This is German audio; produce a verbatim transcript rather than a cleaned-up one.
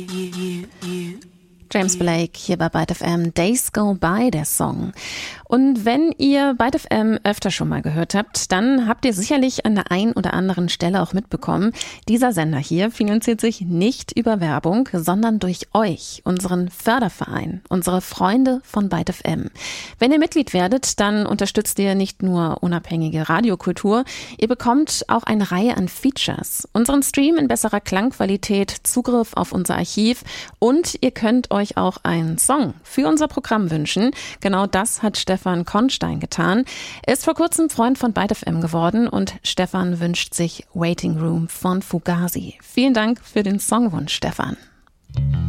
James Blake hier bei Byte F M, Days Go By, der Song. Und wenn ihr Byte F M öfter schon mal gehört habt, dann habt ihr sicherlich an der einen oder anderen Stelle auch mitbekommen, dieser Sender hier finanziert sich nicht über Werbung, sondern durch euch, unseren Förderverein, unsere Freunde von Byte F M. Wenn ihr Mitglied werdet, dann unterstützt ihr nicht nur unabhängige Radiokultur, ihr bekommt auch eine Reihe an Features, unseren Stream in besserer Klangqualität, Zugriff auf unser Archiv und ihr könnt euch euch auch einen Song für unser Programm wünschen. Genau das hat Stefan Konstein getan. Er ist vor kurzem Freund von Byte F M geworden und Stefan wünscht sich Waiting Room von Fugazi. Vielen Dank für den Songwunsch, Stefan.